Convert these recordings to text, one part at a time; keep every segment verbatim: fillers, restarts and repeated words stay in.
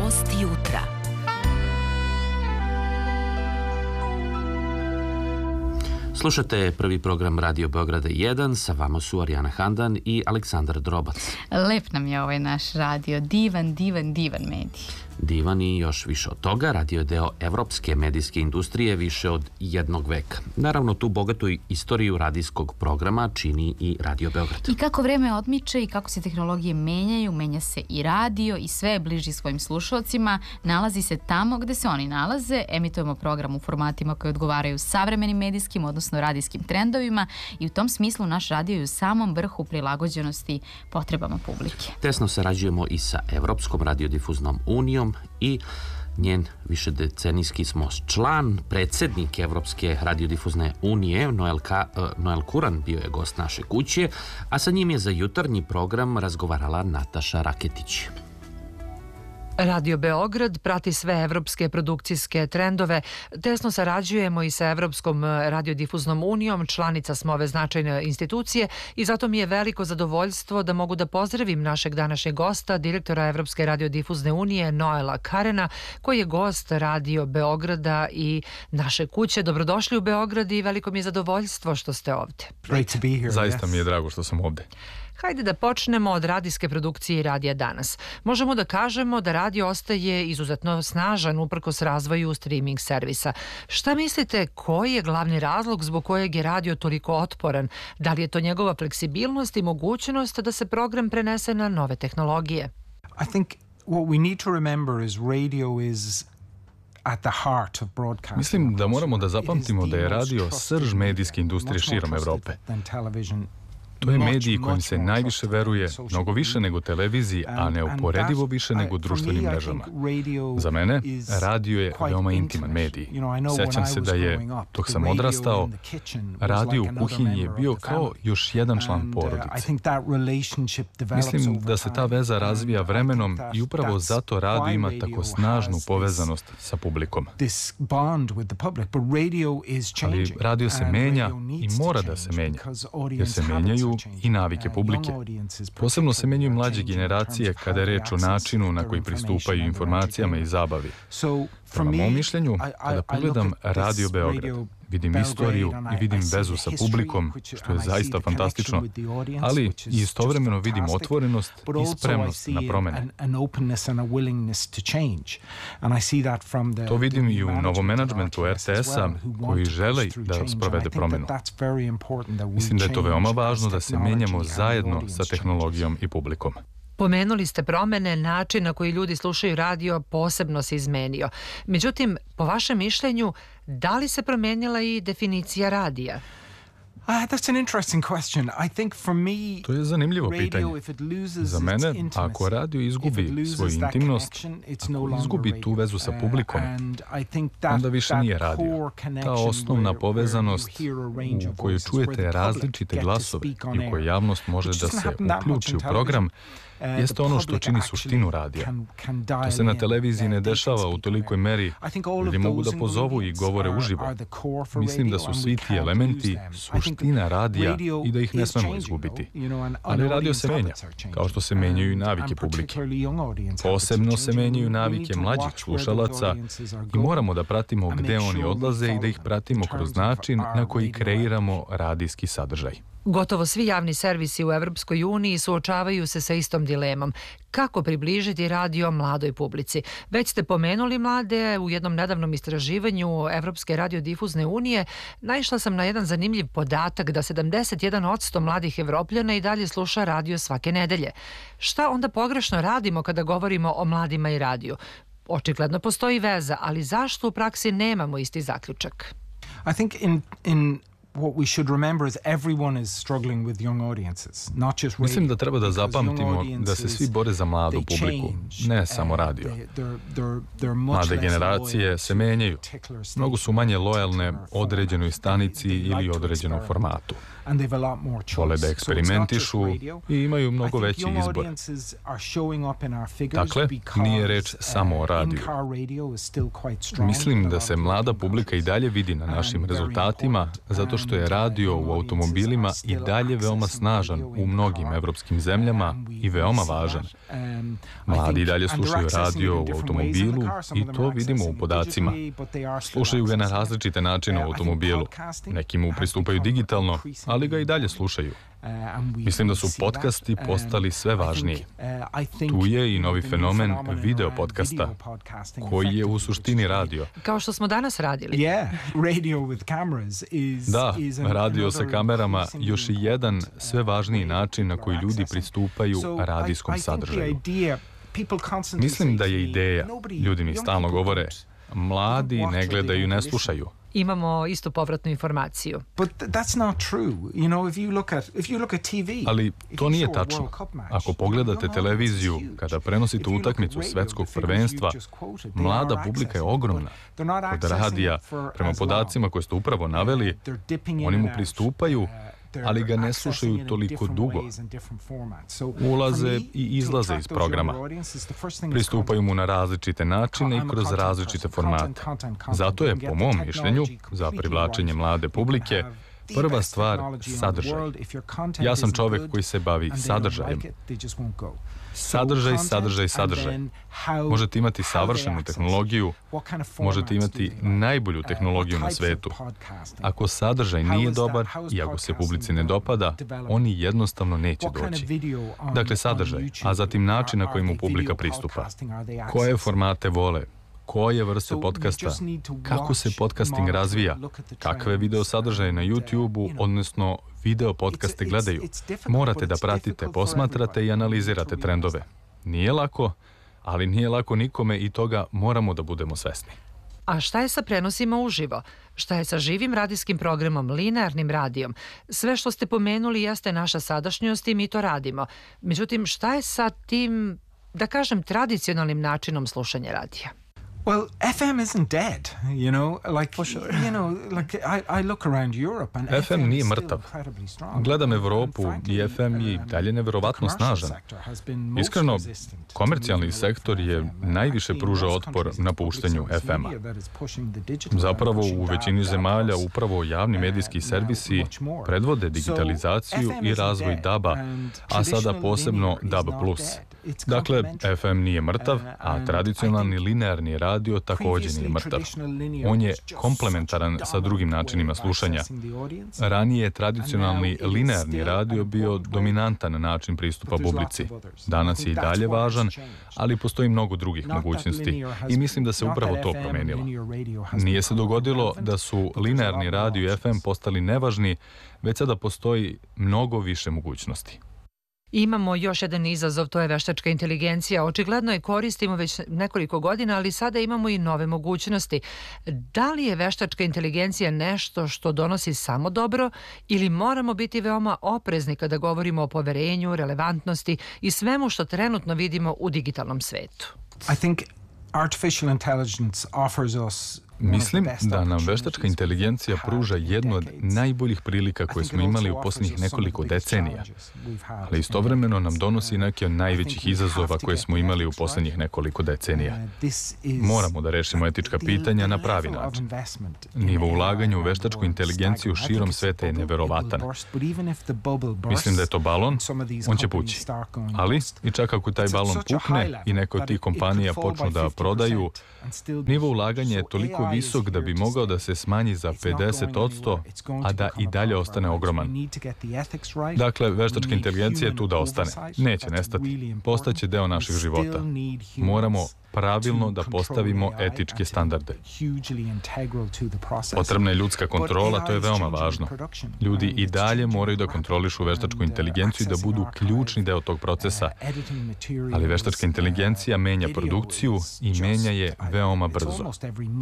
Novost jutra. Slušate prvi program Radio Beograda jedan, sa vama su Arijana Handan i Aleksandar Drobac. Lep nam je ovaj naš radio, divan, divan, divan medij. Divan i još više od toga, radio je deo evropske medijske industrije više od jednog veka. Naravno, tu bogatu istoriju radijskog programa čini i Radio Beograd. I kako vreme odmiče i kako se tehnologije menjaju, menja se i radio i sve je bliži svojim slušalcima, nalazi se tamo gde se oni nalaze, emitujemo program u formatima koji odgovaraju savremenim medijskim, odnosno radijskim trendovima i u tom smislu naš radio je u samom vrhu prilagođenosti potrebama publike. Tesno sarađujemo i sa Evropskom radiodifuznom unijom i njen višedecenijski smo član, predsednik Evropske radiodifuzne unije, Noel, Ka, Noel Kuran bio je gost naše kuće, a sa njim je za jutarnji program razgovarala Nataša Raketić. Radio Beograd prati sve evropske produkcijske trendove. Tesno sarađujemo i sa Evropskom radiodifuznom unijom, članica smo ove značajne institucije i zato mi je veliko zadovoljstvo da mogu da pozdravim našeg današnjeg gosta, direktora Evropske radiodifuzne unije Noela Karena, koji je gost Radio Beograda i naše kuće. Dobrodošli u Beograd i veliko mi je zadovoljstvo što ste ovde. Zaista mi je drago što sam ovde. Hajde da počnemo od radijske produkcije i Radija danas. Možemo da kažemo da radio ostaje izuzetno snažan uprkos razvoju streaming servisa. Šta mislite, koji je glavni razlog zbog kojeg je radio toliko otporan? Da li je to njegova fleksibilnost i mogućnost da se program prenese na nove tehnologije? I think what we need to remember is radio is at the heart of broadcasting. Mislim da moramo da zapamtimo da je radio srž medijske industrije širom Evrope. To je medij kojim se najviše veruje, mnogo više nego televiziji, a neuporedivo više nego društvenim mrežama. Za mene, radio je veoma intiman medij. Sećam se da je, dok sam odrastao, radio u kuhinji je bio kao još jedan član porodice. Mislim da se ta veza razvija vremenom i upravo zato radio ima tako snažnu povezanost sa publikom. Ali radio se menja i mora da se menja, jer se menjaju i navike publike. Posebno se menjaju mlađe generacije kada je reč o načinu na koji pristupaju informacijama i zabavi. Prema mom mišljenju, kada pogledam Radio Beograd, vidim istoriju i vidim vezu sa publikom, što je zaista fantastično, ali i istovremeno vidim otvorenost i spremnost na promene. To vidim i u novom menadžmentu R T S-a koji žele da sprovede promenu. Mislim da je to veoma važno da se menjamo zajedno sa tehnologijom i publikom. Pomenuli ste promene, način na koji ljudi slušaju radio posebno se izmenio. Međutim, po vašem mišljenju, da li se promenila i definicija radija? Uh, that's an interesting question. I think for me, to je zanimljivo pitanje. Za mene, ako radio izgubi svoju intimnost, ako izgubi tu vezu sa publikom, onda više nije radio. Ta osnovna povezanost u kojoj čujete različite glasove i u kojoj javnost može da se uključi u program, jeste ono što čini suštinu radija. To se na televiziji ne dešava u tolikoj meri. Ljudi mogu da pozovu i govore uživo. Mislim da su svi ti elementi suština radija i da ih ne smemo izgubiti. Ali radio se menja, kao što se menjaju i navike publike. Posebno se menjaju navike mlađih slušalaca i moramo da pratimo gde oni odlaze i da ih pratimo kroz način na koji kreiramo radijski sadržaj. Gotovo svi javni servisi u Evropskoj uniji suočavaju se sa istom dilemom. Kako približiti radio mladoj publici? Već ste pomenuli mlade. U jednom nedavnom istraživanju Evropske radiodifuzne unije naišla sam na jedan zanimljiv podatak da sedamdeset jedan posto mladih Evropljana i dalje sluša radio svake nedelje. Šta onda pogrešno radimo kada govorimo o mladima i radiju? Očigledno postoji veza, ali zašto u praksi nemamo isti zaključak? I think in in what we should remember is everyone is struggling with young audiences, not just radio. Mislim da treba da zapamtimo da se svi bore za mladu publiku, ne samo radio. Mlade generacije se menjaju. Mnogo su manje lojalne određenoj stanici ili određenom formatu. Vole da eksperimentišu i imaju mnogo veći izbor. Dakle, nije reč samo o radiju. Mislim da se mlada publika i dalje vidi na našim rezultatima zato što što je radio u automobilima i dalje veoma snažan u mnogim evropskim zemljama i veoma važan. Mladi i dalje slušaju radio u automobilu i to vidimo u podacima. Slušaju ga na različite načine u automobilu. Neki mu pristupaju digitalno, ali ga i dalje slušaju. Mislim da su podcasti postali sve važniji. Tu je i novi fenomen video podcasta, koji je u suštini radio. Kao što smo danas radili. Da, radio sa kamerama još je jedan sve važniji način na koji ljudi pristupaju radijskom sadržaju. Mislim da je ideja, ljudi mi stalno govore, mladi ne gledaju i ne slušaju. Imamo istu povratnu informaciju. Ali to nije tačno. Ako pogledate televiziju, kada prenosite utakmicu svetskog prvenstva, mlada publika je ogromna. Od radija, prema podacima koje ste upravo naveli, oni mu pristupaju, ali ga ne slušaju toliko dugo. Ulaze i izlaze iz programa. Pristupaju mu na različite načine i kroz različite formate. Zato je, po mom mišljenju, za privlačenje mlade publike, prva stvar sadržaj. Ja sam čovek koji se bavi sadržajem. Sadržaj, sadržaj, sadržaj. Možete imati savršenu tehnologiju, možete imati najbolju tehnologiju na svetu. Ako sadržaj nije dobar i ako se publici ne dopada, oni jednostavno neće doći. Dakle, sadržaj, a zatim način na koji mu publika pristupa. Koje formate vole? Koje vrste podcasta? Kako se podcasting razvija? Kakve video sadržaje na YouTube-u, odnosno video podcaste gledaju? Morate da pratite, posmatrate i analizirate trendove. Nije lako, ali nije lako nikome i toga moramo da budemo svesni. A šta je sa prenosima uživo? Šta je sa živim radijskim programom, linearnim radijom? Sve što ste pomenuli jeste naša sadašnjost i mi to radimo. Međutim, šta je sa tim, da kažem, tradicionalnim načinom slušanja radija? Well, F M isn't dead, you know, like, you know, like I, I look around Europe and F M nije mrtav. Gledam Evropu i F M je dalje neverovatno snažan. Iskreno, komercijalni sektor je najviše pružao otpor na puštanju F M-a. Zapravo, u većini zemalja upravo javni medijski servisi predvode digitalizaciju i razvoj D A B-a, a sada posebno D A B plus. Dakle, F M nije mrtav, a tradicionalni linearni radio također nije mrtav. On je komplementaran sa drugim načinima slušanja. Ranije je tradicionalni linearni radio bio dominantan način pristupa publici. Danas je i dalje važan, ali postoji mnogo drugih mogućnosti i mislim da se upravo to promenilo. Nije se dogodilo da su linearni radio i F M postali nevažni, već sada postoji mnogo više mogućnosti. Imamo još jedan izazov, to je veštačka inteligencija. Očigledno je koristimo već nekoliko godina, ali sada imamo i nove mogućnosti. Da li je veštačka inteligencija nešto što donosi samo dobro ili moramo biti veoma oprezni kada govorimo o poverenju, relevantnosti i svemu što trenutno vidimo u digitalnom svetu? I think artificial intelligence offers us Mislim da nam veštačka inteligencija pruža jednu od najboljih prilika koje smo imali u posljednjih nekoliko decenija, ali istovremeno nam donosi neke od najvećih izazova koje smo imali u posljednjih nekoliko decenija. Moramo da rešimo etička pitanja na pravi način. Nivo ulaganja u veštačku inteligenciju širom sveta je neverovatan. Mislim da je to balon, on će pući. Ali, i čak ako taj balon pukne i neko od tih kompanija počnu da prodaju, nivo ulaganja je toliko visok da bi mogao da se smanji za pedeset posto, a da i dalje ostane ogroman. Dakle, veštačka inteligencija je tu da ostane. Neće nestati. Postaće deo naših života. Moramo pravilno da postavimo etičke standarde. Potrebna je ljudska kontrola, to je veoma važno. Ljudi i dalje moraju da kontrolišu veštačku inteligenciju i da budu ključni deo tog procesa. Ali veštačka inteligencija menja produkciju i menja je veoma brzo.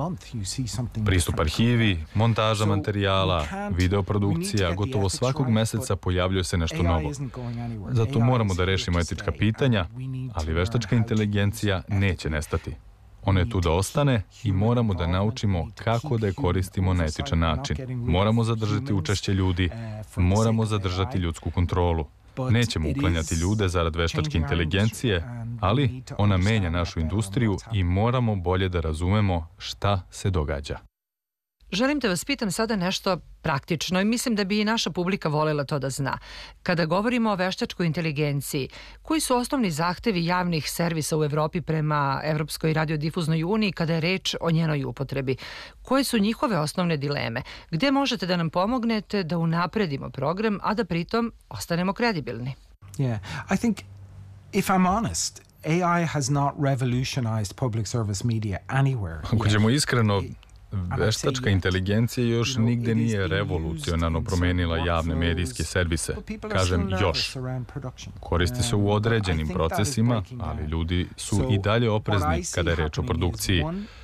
Pristup arhivi, montaža materijala, videoprodukcija, gotovo svakog meseca pojavljuje se nešto novo. Zato moramo da rešimo etička pitanja, ali veštačka inteligencija neće nestati. Ona je tu da ostane i moramo da naučimo kako da je koristimo na etičan način. Moramo zadržati učešće ljudi, moramo zadržati ljudsku kontrolu. Nećemo uklanjati ljude zarad veštačke inteligencije, ali ona menja našu industriju i moramo bolje da razumemo šta se događa. Želim da vas pitam sada nešto praktično i mislim da bi i naša publika voljela to da zna. Kada govorimo o veštačkoj inteligenciji, koji su osnovni zahtevi javnih servisa u Evropi prema Evropskoj radiodifuznoj uniji kada je reč o njenoj upotrebi? Koje su njihove osnovne dileme? Gde možete da nam pomognete da unapredimo program, a da pritom ostanemo kredibilni? Yeah, I think, if I'm honest, A I has not revolutionized public service media anywhere. Ako ćemo iskreno, veštačka inteligencija još nigde nije revolucionarno promenila javne medijske servise. Kažem još. Koristi se u određenim procesima, ali ljudi su i dalje oprezni kada je reč o produkciji.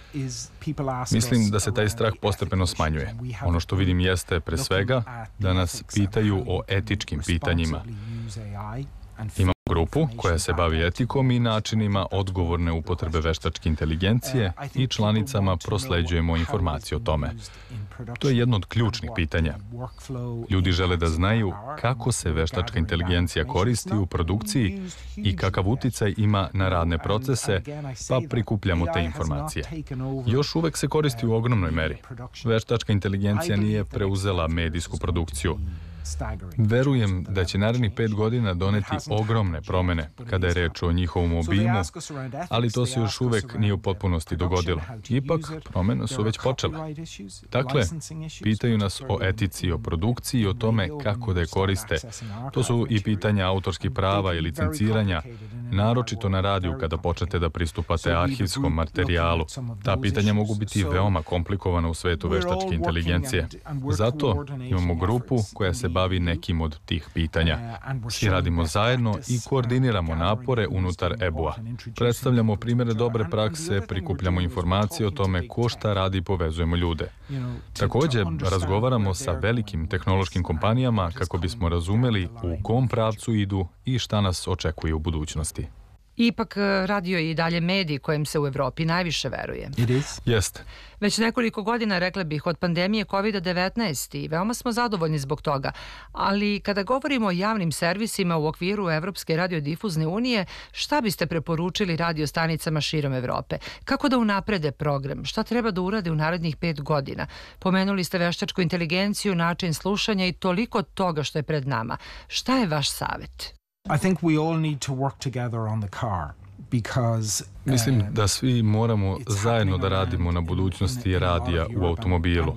Mislim da se taj strah postepeno smanjuje. Ono što vidim jeste, pre svega, da nas pitaju o etičkim pitanjima. Imamo grupu koja se bavi etikom i načinima odgovorne upotrebe veštačke inteligencije i članicama prosleđujemo informacije o tome. To je jedno od ključnih pitanja. Ljudi žele da znaju kako se veštačka inteligencija koristi u produkciji i kakav uticaj ima na radne procese, pa prikupljamo te informacije. Još uvek se koristi u ogromnoj meri. Veštačka inteligencija nije preuzela medijsku produkciju. Verujem da će narednih pet godina doneti ogromne promene kada je reč o njihovom obimu, ali to se još uvek nije u potpunosti dogodilo. Ipak, promene su već počele. Dakle, pitaju nas o etici, o produkciji i o tome kako da je koriste. To su i pitanja autorskih prava i licenciranja, naročito na radiju kada počnete da pristupate arhivskom materijalu. Ta pitanja mogu biti veoma komplikovana u svetu veštačke inteligencije. Zato imamo grupu koja se bavi nekim od tih pitanja. Svi radimo zajedno i koordiniramo napore unutar E B U-a. Predstavljamo primjere dobre prakse, prikupljamo informacije o tome ko šta radi i povezujemo ljude. Također, razgovaramo sa velikim tehnološkim kompanijama kako bismo razumeli u kom pravcu idu i šta nas očekuje u budućnosti. Ipak, radio je i dalje medij kojem se u Evropi najviše veruje. Jeste. Već nekoliko godina, rekla bih, od pandemije kovid devetnaest i veoma smo zadovoljni zbog toga. Ali kada govorimo o javnim servisima u okviru Evropske radiodifuzne unije, šta biste preporučili radio stanicama širom Evrope? Kako da unaprede program? Šta treba da urade u narednih pet godina? Pomenuli ste veštačku inteligenciju, način slušanja i toliko toga što je pred nama. Šta je vaš savjet? I think we all need to work together on the car because Mislim da svi moramo zajedno da radimo na budućnosti radija u automobilu.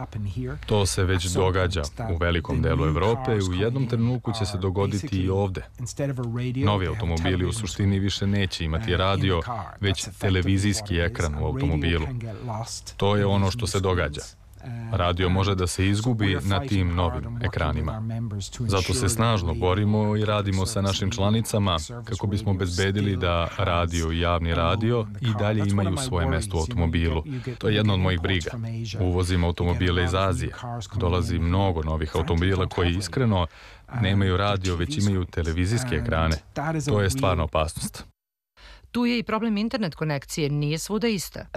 To se već događa u velikom delu Evrope i u jednom trenutku će se dogoditi i ovde. Novi automobili u suštini više neće imati radio, već televizijski ekran u automobilu. To je ono što se događa. Radio može da se izgubi na tim novim ekranima. Zato se snažno borimo i radimo sa našim članicama kako bismo obezbedili da radio i javni radio i dalje imaju svoje mesto u automobilu. To je jedna od mojih briga. Uvozim automobile iz Azije. Dolazi mnogo novih automobila koji iskreno nemaju radio, već imaju televizijske ekrane. To je stvarno opasnost. Tu je i problem internet konekcije, nije svuda ista.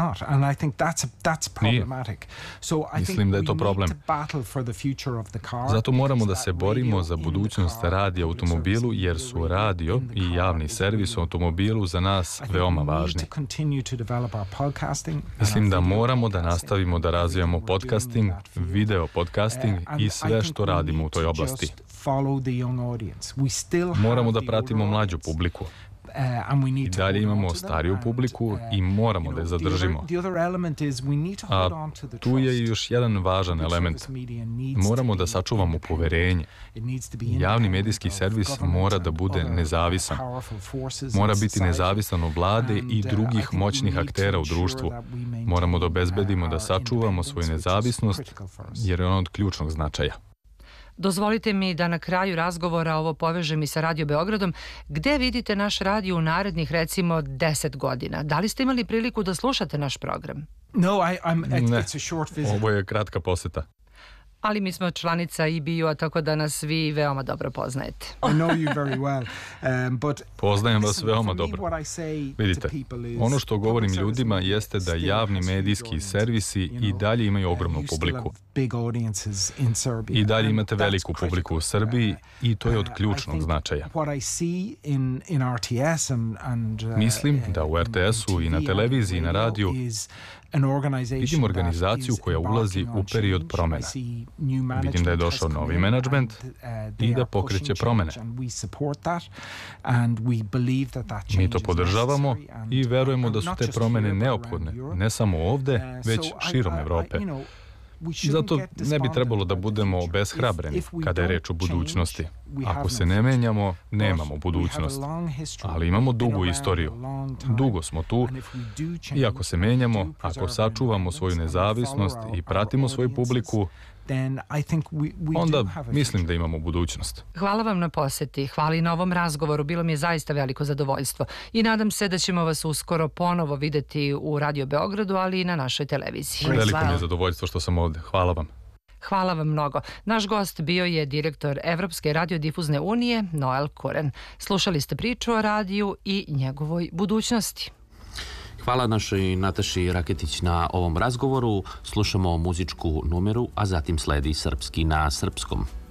Nije. Mislim da je to problem. Zato moramo da se borimo za budućnost radija u automobilu, jer su radio i javni servis u automobilu za nas veoma važni. Mislim da moramo da nastavimo da razvijamo podcasting, video podcasting i sve što radimo u toj oblasti. Moramo da pratimo mlađu publiku. I dalje imamo stariju publiku i moramo da je zadržimo. A tu je još jedan važan element. Moramo da sačuvamo poverenje. Javni medijski servis mora da bude nezavisan. Mora biti nezavisan od vlade i drugih moćnih aktera u društvu. Moramo da obezbedimo da sačuvamo svoju nezavisnost, jer je ona od ključnog značaja. Dozvolite mi da na kraju razgovora ovo povežem i sa Radio Beogradom. Gde vidite naš radio u narednih, recimo, deset godina? Da li ste imali priliku da slušate naš program? Ne, ovo je kratka poseta. Ali mi smo članica E B U-a, tako da nas vi veoma dobro poznajete. Poznajem vas veoma dobro. Vidite, ono što govorim ljudima jeste da javni medijski servisi i dalje imaju ogromnu publiku. I dalje imate veliku publiku u Srbiji i to je od ključnog značaja. Mislim da u R T S-u i na televiziji i na radiju Vidim organizaciju koja ulazi u period promjena. Vidim da je došao novi menadžment i da pokreće promjene. Mi to podržavamo i verujemo da su te promjene neophodne, ne samo ovde, već širom Evrope. Zato ne bi trebalo da budemo obeshrabreni kada je reč o budućnosti. Ako se ne menjamo, nemamo budućnost. Ali imamo dugu istoriju. Dugo smo tu i ako se menjamo, ako sačuvamo svoju nezavisnost i pratimo svoju publiku, onda mislim da imamo budućnost. Hvala vam na poseti, hvala i na ovom razgovoru, bilo mi je zaista veliko zadovoljstvo i nadam se da ćemo vas uskoro ponovo videti u Radio Beogradu, ali i na našoj televiziji. Veliko mi je zadovoljstvo što sam ovde, hvala vam. Hvala vam mnogo. Naš gost bio je direktor Evropske radiodifuzne unije Noel Curran. Slušali ste priču o radiju i njegovoj budućnosti. Hvala našoj Nataši Raketić na ovom razgovoru. Slušamo muzičku numeru, a zatim sledi Srpski na srpskom.